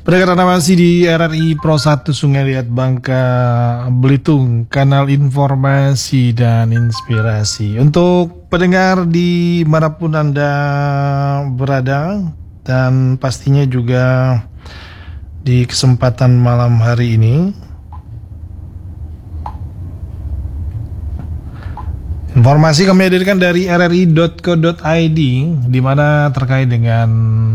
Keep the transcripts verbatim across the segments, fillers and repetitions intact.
Pendengar Anda masih di R R I Pro satu Sungai Liat Bangka Belitung, kanal informasi dan inspirasi. Untuk pendengar di manapun Anda berada, dan pastinya juga di kesempatan malam hari ini, informasi kami hadirkan dari r r i dot co dot i d, di mana terkait dengan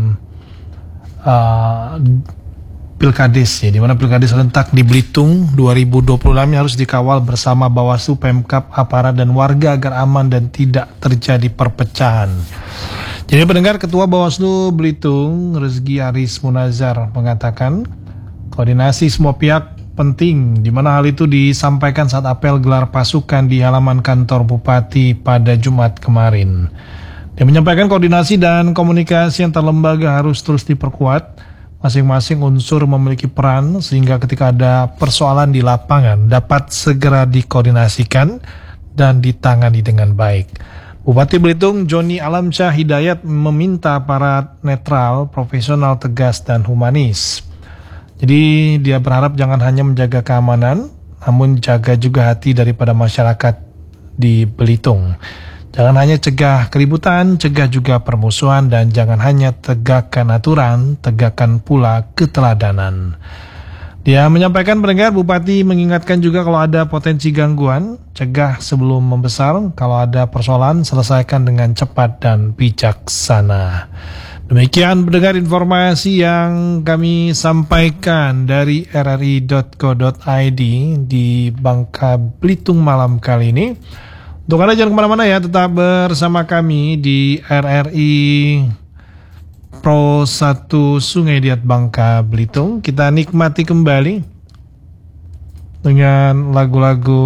uh, Pilkades, ya, di mana Pilkades serentak di Belitung dua ribu dua puluh enam harus dikawal bersama Bawaslu, Pemkab, aparat dan warga agar aman dan tidak terjadi perpecahan. Jadi pendengar, Ketua Bawaslu Belitung Rezeki Aris Munazar mengatakan koordinasi semua pihak penting, di mana hal itu disampaikan saat apel gelar pasukan di halaman kantor Bupati pada Jumat kemarin. Dia menyampaikan koordinasi dan komunikasi antar lembaga harus terus diperkuat. Masing-masing unsur memiliki peran sehingga ketika ada persoalan di lapangan dapat segera dikoordinasikan dan ditangani dengan baik. Bupati Belitung Joni Alamsyah Hidayat meminta para netral, profesional, tegas dan humanis. Jadi dia berharap jangan hanya menjaga keamanan, namun jaga juga hati daripada masyarakat di Belitung. Jangan hanya cegah keributan, cegah juga permusuhan, dan jangan hanya tegakkan aturan, tegakkan pula keteladanan. Dia menyampaikan pendengar, Bupati mengingatkan juga kalau ada potensi gangguan, cegah sebelum membesar. Kalau ada persoalan, selesaikan dengan cepat dan bijaksana. Demikian pendengar informasi yang kami sampaikan dari r r i dot co dot i d di Bangka Belitung malam kali ini. Untuk Anda jangan kemana-mana ya, tetap bersama kami di R R I Pro satu Sungai Liat Bangka Belitung. Kita nikmati kembali dengan lagu-lagu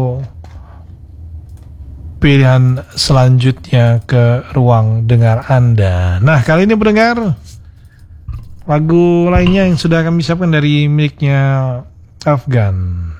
pilihan selanjutnya ke ruang dengar Anda. Nah, kali ini pendengar, lagu lainnya yang sudah kami siapkan dari miliknya Afgan.